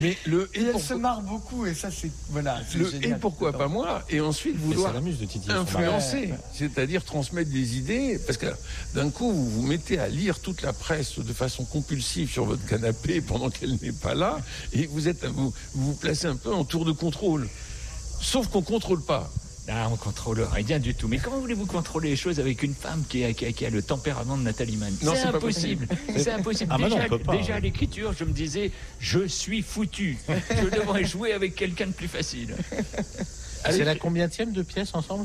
Mais et elle se marre beaucoup, et ça, c'est et pourquoi pas moi, et ensuite vouloir influencer, c'est-à-dire transmettre des idées, parce que d'un coup, vous vous mettez à lire toute la presse de façon compulsive sur votre canapé pendant qu'elle n'est pas là, et vous placez un peu en tour de contrôle. Sauf qu'on ne contrôle pas. Ah, on contrôle rien du tout. Mais comment voulez-vous contrôler les choses avec une femme qui a le tempérament de Nathalie Mann? C'est impossible. C'est impossible. Déjà à l'écriture, je me disais, je suis foutu. Je devrais jouer avec quelqu'un de plus facile. C'est la combienième de pièces ensemble?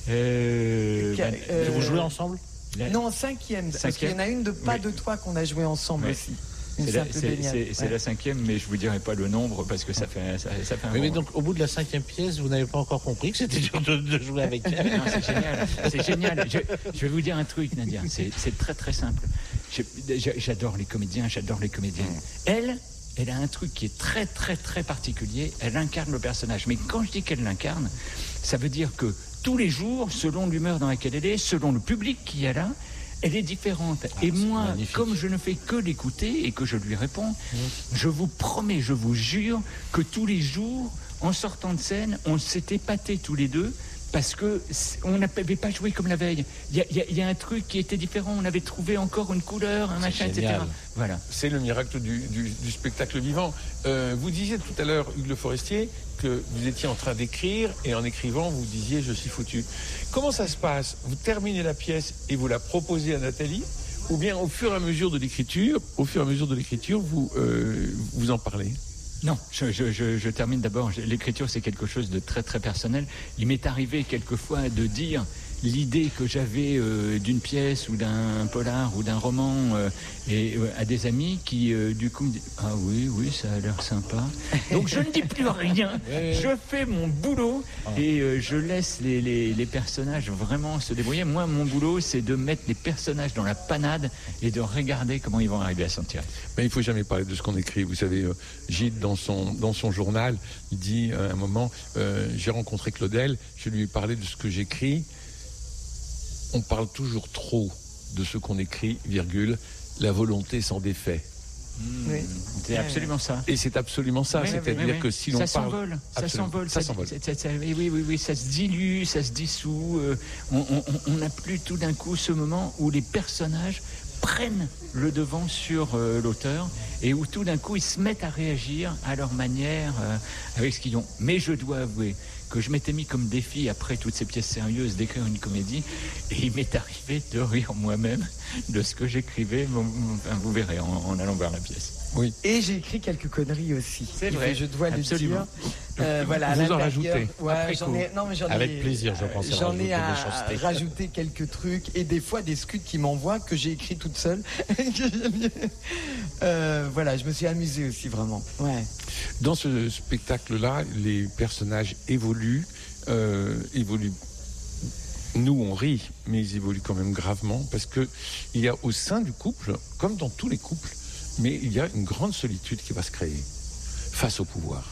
Vous jouez ensemble? Non, 5e. Parce qu'il y en a une de Pas de toi qu'on a joué ensemble aussi. C'est la 5e, mais je vous dirai pas le nombre parce que ça fait un mais donc au bout de la 5e pièce, vous n'avez pas encore compris que c'était dur de jouer avec elle. Non, c'est génial. Je vais vous dire un truc, Nadia. C'est très très simple. J'adore les comédiens, j'adore les comédiennes. Elle a un truc qui est très très très particulier. Elle incarne le personnage. Mais quand je dis qu'elle l'incarne, ça veut dire que tous les jours, selon l'humeur dans laquelle elle est, selon le public qui est là, elle est différente. Et moi, comme je ne fais que l'écouter et que je lui réponds, je vous promets, je vous jure que tous les jours, en sortant de scène, on s'est épatés tous les deux parce que on n'avait pas joué comme la veille. Il y a un truc qui était différent. On avait trouvé encore une couleur, un machin, etc. Voilà. C'est le miracle du spectacle vivant. Vous disiez tout à l'heure, Hugues Le Forestier, que vous étiez en train d'écrire, et en écrivant, vous disiez « je suis foutu ». Comment ça se passe? Vous terminez la pièce et vous la proposez à Nathalie, ou bien au fur et à mesure de l'écriture, vous en parlez? Non, je termine d'abord. L'écriture, c'est quelque chose de très très personnel. Il m'est arrivé quelquefois de dire l'idée que j'avais d'une pièce ou d'un polar ou d'un roman à des amis qui du coup me disent « ah oui, ça a l'air sympa ». Donc je ne dis plus rien, je fais mon boulot et je laisse les personnages vraiment se débrouiller. Moi, mon boulot, c'est de mettre les personnages dans la panade et de regarder comment ils vont arriver à s'en tirer. Mais il ne faut jamais parler de ce qu'on écrit. Vous savez, Gide, dans son journal, il dit à un moment j'ai rencontré Claudel, je lui ai parlé de ce que j'écris. On parle toujours trop de ce qu'on écrit, la volonté s'en défait. Oui. C'est absolument ça. Et c'est absolument ça. C'est-à-dire que si l'on parle... Ça s'envole. Oui, ça se dilue, ça se dissout. On n'a plus tout d'un coup ce moment où les personnages prennent le devant sur l'auteur et où tout d'un coup ils se mettent à réagir à leur manière avec ce qu'ils ont. Mais je dois avouer que je m'étais mis comme défi après toutes ces pièces sérieuses d'écrire une comédie, et il m'est arrivé de rire moi-même de ce que j'écrivais. Vous verrez en allant voir la pièce. Oui. Et j'ai écrit quelques conneries aussi. C'est vrai. Je dois le dire. Voilà, vous en rajoutez. Ouais, avec plaisir, je pense. J'en ai à rajouter quelques trucs et des fois des scuds qui m'envoient que j'ai écrit toute seule. Voilà, je me suis amusée aussi vraiment. Ouais. Dans ce spectacle-là, les personnages évoluent. Nous, on rit, mais ils évoluent quand même gravement parce que il y a au sein du couple, comme dans tous les couples, mais il y a une grande solitude qui va se créer face au pouvoir.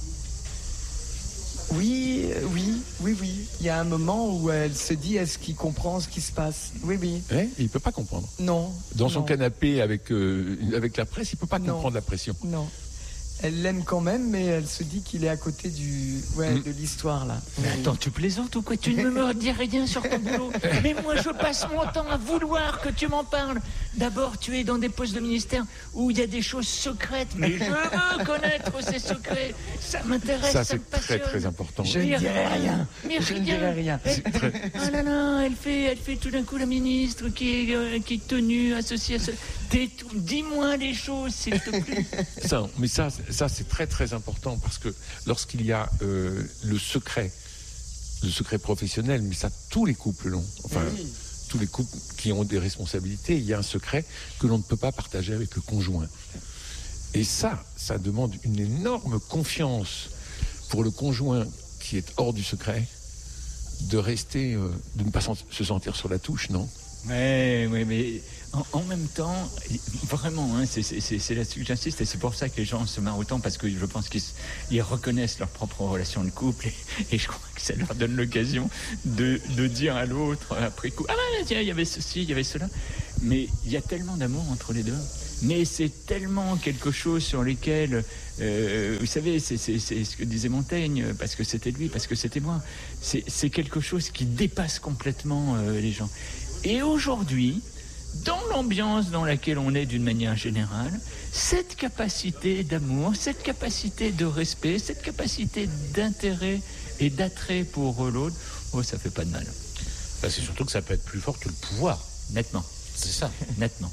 Oui. Il y a un moment où elle se dit, est-ce qu'il comprend ce qui se passe? Oui. Il ne peut pas comprendre. Non. Dans son canapé avec la presse, il ne peut pas comprendre la pression. Non. Elle l'aime quand même, mais elle se dit qu'il est à côté de l'histoire, là. Mais attends, tu plaisantes ou quoi? Tu ne me dis rien sur ton boulot. Mais moi, je passe mon temps à vouloir que tu m'en parles. D'abord, tu es dans des postes de ministère où il y a des choses secrètes. Mais je veux connaître ces secrets. Ça m'intéresse, ça me passionne. C'est très, très important. Je ne dirai rien. Je ne dirai rien. Ah là là, elle fait tout d'un coup la ministre qui est tenue, associée à ce... Dis-moi les choses, s'il te plaît. Ça, c'est très très important parce que lorsqu'il y a le secret professionnel, mais ça tous les couples l'ont, tous les couples qui ont des responsabilités, il y a un secret que l'on ne peut pas partager avec le conjoint. Et ça demande une énorme confiance pour le conjoint qui est hors du secret, de rester, de ne pas se sentir sur la touche, non? Oui, mais en même temps, vraiment, c'est là-dessus que j'insiste, et c'est pour ça que les gens se marrent autant, parce que je pense qu'ils reconnaissent leur propre relation de couple, et je crois que ça leur donne l'occasion de dire à l'autre après coup, ah tiens, il y avait ceci, il y avait cela, mais il y a tellement d'amour entre les deux mais c'est tellement quelque chose sur lesquels, vous savez, c'est ce que disait Montaigne, parce que c'était lui, parce que c'était moi. C'est quelque chose qui dépasse complètement les gens. Et aujourd'hui, dans l'ambiance dans laquelle on est d'une manière générale, cette capacité d'amour, cette capacité de respect, cette capacité d'intérêt et d'attrait pour l'autre, ça fait pas de mal. C'est surtout que ça peut être plus fort que le pouvoir. Nettement. C'est ça. Nettement.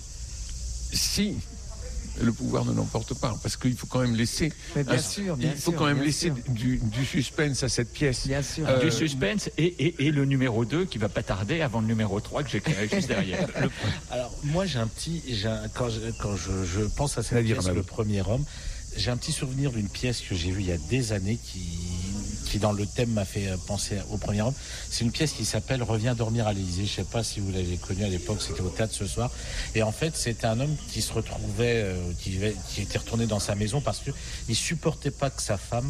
Si le pouvoir ne l'emporte pas, parce qu'il faut quand même laisser. Mais bien sûr, il faut quand même laisser du suspense à cette pièce. Bien sûr. Du suspense et le numéro 2 qui va pas tarder avant le numéro 3 que j'écrirai juste derrière. Alors, moi, quand je pense à cette pièce, Le Premier Homme, j'ai un petit souvenir d'une pièce que j'ai vue il y a des années qui dans le thème m'a fait penser au Premier Homme. C'est une pièce qui s'appelle Reviens dormir à l'Élysée. Je sais pas si vous l'avez connue à l'époque, c'était au théâtre ce soir. Et en fait, c'était un homme qui se retrouvait, qui était retourné dans sa maison parce que il supportait pas que sa femme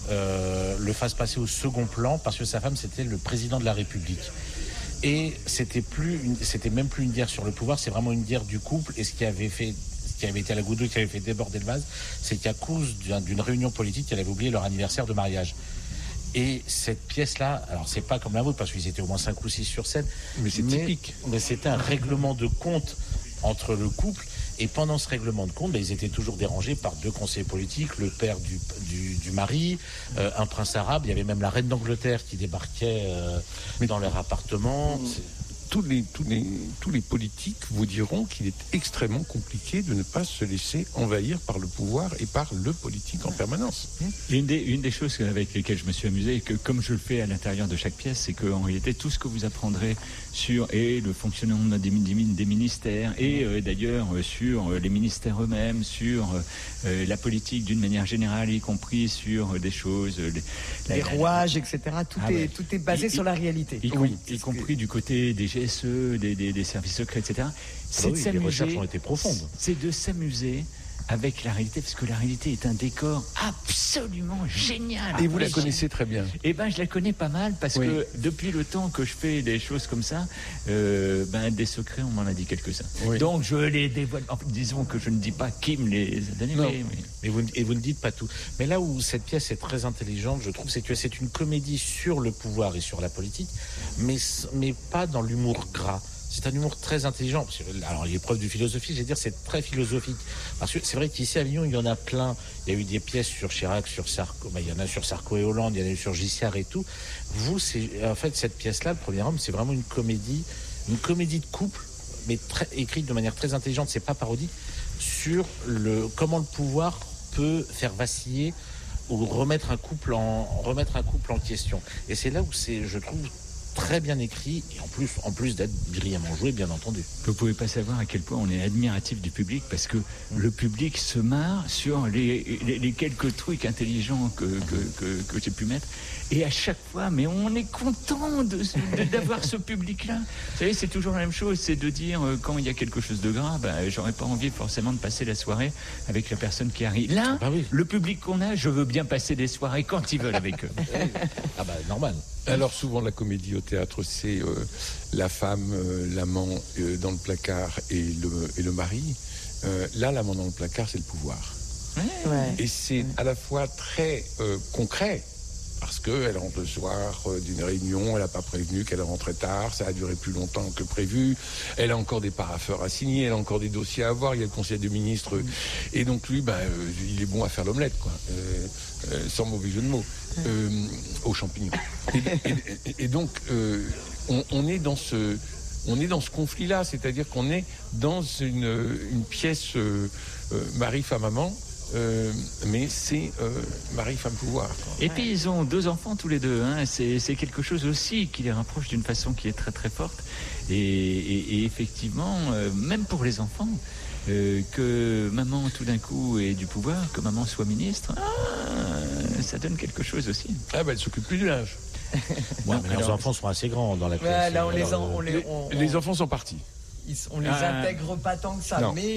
le fasse passer au second plan parce que sa femme c'était le président de la République. Et c'était même plus une guerre sur le pouvoir, c'est vraiment une guerre du couple. Et ce qui avait été à la goutte d'eau, qui avait fait déborder le vase, c'est qu'à cause d'une réunion politique, elle avait oublié leur anniversaire de mariage. Et cette pièce-là, alors c'est pas comme la vôtre, parce qu'ils étaient au moins 5 ou 6 sur scène, mais c'est typique. Mais c'était un règlement de compte entre le couple. Et pendant ce règlement de compte, ils étaient toujours dérangés par 2 conseillers politiques, le père du mari, un prince arabe. Il y avait même la reine d'Angleterre qui débarquait dans leur appartement. Tous les politiques vous diront qu'il est extrêmement compliqué de ne pas se laisser envahir par le pouvoir et par le politique en permanence. Une des choses avec lesquelles je me suis amusé, et que comme je le fais à l'intérieur de chaque pièce, c'est qu'en réalité, tout ce que vous apprendrez sur le fonctionnement des ministères, et d'ailleurs sur les ministères eux-mêmes, sur la politique d'une manière générale, y compris sur des choses... les rouages, etc. Tout est basé sur la réalité. Y compris du côté des GSE, des services secrets, etc. Les recherches ont été profondes. C'est de s'amuser avec la réalité, parce que la réalité est un décor absolument génial. Et vous la connaissez très bien. Eh ben, je la connais pas mal, parce que depuis le temps que je fais des choses comme ça, des secrets, on m'en a dit quelques-uns. Oui. Donc, je les dévoile. Enfin, disons que je ne dis pas qui me les a donnés. Mais vous ne dites pas tout. Mais là où cette pièce est très intelligente, je trouve, c'est que c'est une comédie sur le pouvoir et sur la politique, mais pas dans l'humour gras. C'est un humour très intelligent. Alors, l'épreuve de philosophie, je vais dire, c'est très philosophique. Parce que c'est vrai qu'ici, à Avignon, il y en a plein. Il y a eu des pièces sur Chirac, sur Sarko. Il y en a sur Sarko et Hollande, il y en a eu sur Giscard et tout. Vous, en fait, cette pièce-là, Le Premier Homme, c'est vraiment une comédie de couple, mais écrite de manière très intelligente. C'est pas parodique, sur comment le pouvoir peut faire vaciller ou remettre un couple en question. Et c'est là où je trouve, très bien écrit, et en plus d'être brillamment joué, bien entendu. Vous pouvez pas savoir à quel point on est admiratif du public, parce que le public se marre sur les quelques trucs intelligents que j'ai pu mettre, et à chaque fois, mais on est content d'avoir ce public-là. Vous savez, c'est toujours la même chose, c'est de dire, quand il y a quelque chose de grave, j'aurais pas envie forcément de passer la soirée avec la personne qui arrive. Là, le public qu'on a, je veux bien passer des soirées quand ils veulent avec eux. Normal. Alors souvent la comédie au théâtre, c'est la femme, l'amant dans le placard et le mari. Là, l'amant dans le placard, c'est le pouvoir. Ouais. Et c'est à la fois très concret, parce qu'elle rentre le soir d'une réunion, elle n'a pas prévenu qu'elle rentrait tard, ça a duré plus longtemps que prévu, elle a encore des parapheurs à signer, elle a encore des dossiers à voir, il y a le conseil des ministres, et donc lui, il est bon à faire l'omelette, quoi, sans mauvais jeu de mots, aux champignons. Et donc, on est dans ce conflit-là, c'est-à-dire qu'on est dans une pièce mari, femme, amant, mais c'est mari, femme, pouvoir. Et puis ils ont 2 enfants tous les deux. C'est quelque chose aussi qui les rapproche d'une façon qui est très très forte. Et effectivement, même pour les enfants, que maman tout d'un coup ait du pouvoir, que maman soit ministre, ça donne quelque chose aussi. Elle s'occupe plus du linge. Mais leurs enfants sont assez grands dans la pièce. Là, les enfants sont partis. On les intègre pas tant que ça, non. mais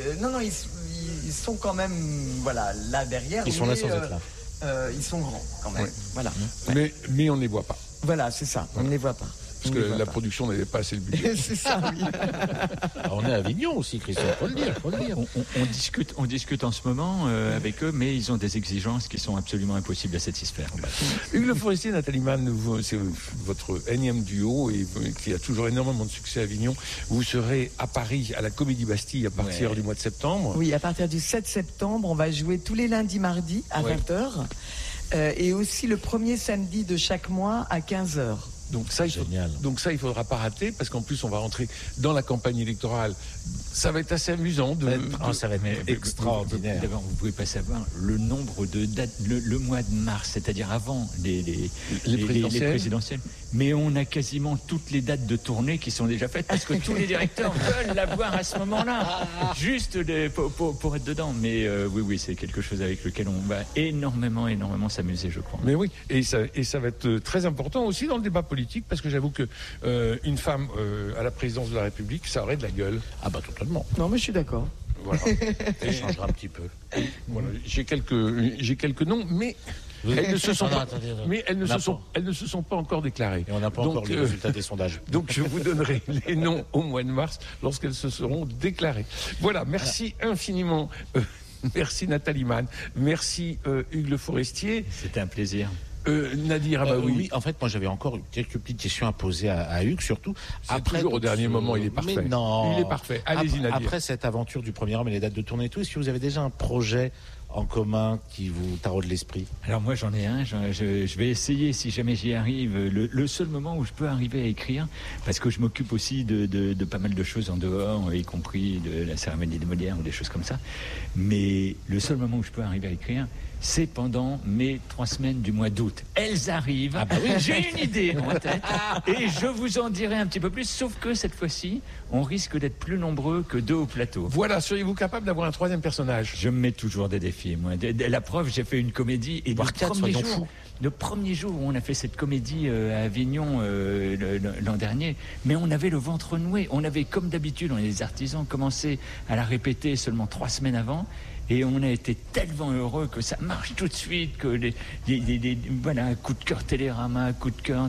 ils sont quand même là derrière. Ils sont là sans être là. Ils sont grands quand même. Oui. Voilà. Mais on ne les voit pas. Voilà, c'est ça. On ne les voit pas. parce que la production n'avait pas assez le budget. C'est ça, oui. On est à Avignon aussi, Christophe, faut le dire. On discute en ce moment avec eux, mais ils ont des exigences qui sont absolument impossibles à satisfaire. Hugues Le Forestier, Nathalie Mann, c'est votre énième duo et qui a toujours énormément de succès à Avignon. Vous serez à Paris, à la Comédie Bastille, à partir du mois de septembre. Oui, à partir du 7 septembre, on va jouer tous les lundis, mardis à 20h et aussi le premier samedi de chaque mois à 15h. Donc ça, il faudra pas rater parce qu'en plus on va rentrer dans la campagne électorale. Ça va être assez amusant. Ça va être extraordinaire. D'abord, vous pouvez pas savoir le nombre de dates, le mois de mars, c'est-à-dire avant les présidentielles. Mais on a quasiment toutes les dates de tournée qui sont déjà faites parce que tous les directeurs veulent la voir à ce moment-là, juste pour être dedans. Mais oui, c'est quelque chose avec lequel on va énormément s'amuser, je crois. Mais oui, et ça va être très important aussi dans le débat politique parce que j'avoue que une femme à la présidence de la République, ça aurait de la gueule. Ah bah totalement. Non, mais je suis d'accord. Voilà. Ça changera un petit peu. Voilà. J'ai quelques noms, mais elles ne se sont pas encore déclarées. Et on n'a pas encore les résultats des sondages. Donc je vous donnerai les noms au mois de mars lorsqu'elles se seront déclarées. Voilà, merci infiniment. Merci Nathalie Mann. Merci Hugues Le Forestier. C'était un plaisir. Nadir Amaoui. Oui, en fait, moi j'avais encore quelques petites questions à poser à Hugues, surtout. Après, toujours au dernier moment, il est parfait. Mais non. Il est parfait. Allez-y, Nadir. Après cette aventure du premier homme et les dates de tournée et tout, est-ce que vous avez déjà un projet en commun qui vous taraude l'esprit? Alors moi j'en ai un, je vais essayer si jamais j'y arrive, le seul moment où je peux arriver à écrire, parce que je m'occupe aussi de pas mal de choses en dehors, y compris de la cérémonie des Molières ou des choses comme ça, mais le seul moment où je peux arriver à écrire, c'est pendant mes 3 semaines du mois d'août. Elles arrivent. Ah bah oui, j'ai une idée en tête et je vous en dirai un petit peu plus, sauf que cette fois-ci, on risque d'être plus nombreux que 2 au plateau. Voilà, seriez-vous capable d'avoir un 3e personnage? Je me mets toujours des défis, moi. La preuve, j'ai fait une comédie et le premier jour où on a fait cette comédie à Avignon l'an dernier, mais on avait le ventre noué. On avait, comme d'habitude, on est des artisans, commencé à la répéter seulement 3 semaines avant. Et on a été tellement heureux que ça marche tout de suite, que voilà, coup de cœur Télérama, coup de cœur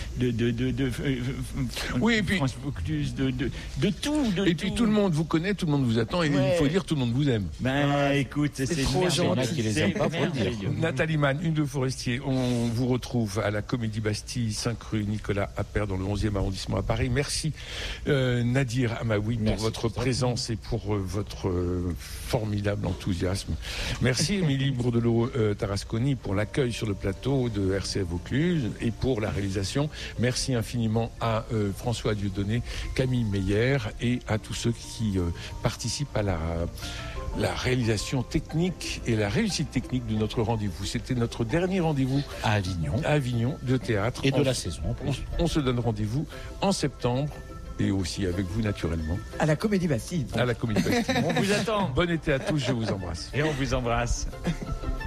oui, et puis France Focus, de tout. Puis tout le monde vous connaît, tout le monde vous attend, et il faut dire tout le monde vous aime. Écoute, c'est trop gentil. Qui les aiment pas, faut le dire. Nathalie Mann, Hugues Le Forestier, on vous retrouve à la Comédie Bastille, 5 rue Nicolas Appert, dans le 11e arrondissement à Paris. Merci Nadir Amaoui pour votre présence et pour votre formidable enthousiasme. Merci Émilie Bourdelot-Tarasconi pour l'accueil sur le plateau de RCF Vaucluse et pour la réalisation. Merci infiniment à François Dieudonné, Camille Meyer et à tous ceux qui participent à la réalisation technique et la réussite technique de notre rendez-vous. C'était notre dernier rendez-vous à Avignon de théâtre. Et de la saison. On se donne rendez-vous en septembre. Et aussi avec vous, naturellement. À la Comédie Bastille. À la Comédie Bastille. On vous attend. Bon été à tous, je vous embrasse. Et on vous embrasse.